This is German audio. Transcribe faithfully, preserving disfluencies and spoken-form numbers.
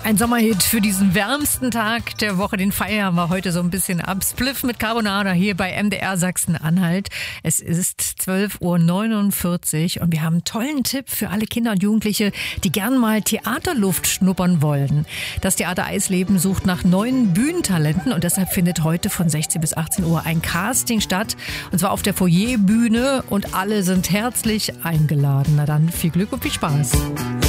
Ein Sommerhit für diesen wärmsten Tag der Woche. Den feiern wir heute so ein bisschen ab. Spliff mit Carbonara hier bei M D R Sachsen-Anhalt. Es ist zwölf Uhr neunundvierzig und wir haben einen tollen Tipp für alle Kinder und Jugendliche, die gern mal Theaterluft schnuppern wollen. Das Theater Eisleben sucht nach neuen Bühnentalenten und deshalb findet heute von sechzehn bis achtzehn Uhr ein Casting statt. Und zwar auf der Foyerbühne und alle sind herzlich eingeladen. Na dann, viel Glück und viel Spaß.